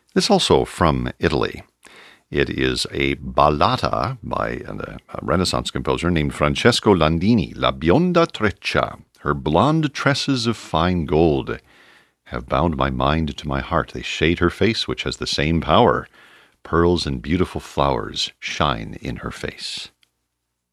It's also from Italy. It is a ballata by a Renaissance composer named Francesco Landini, La Bionda Treccia. Her blonde tresses of fine gold have bound my mind to my heart. They shade her face, which has the same power. Pearls and beautiful flowers shine in her face.